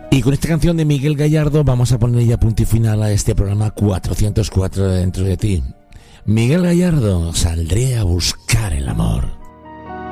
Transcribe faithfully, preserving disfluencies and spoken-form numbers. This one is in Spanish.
Y con esta canción de Miguel Gallardo vamos a poner ya punto y final a este programa cuatrocientos cuatro de Dentro de Ti. Miguel Gallardo, saldré a buscar el amor.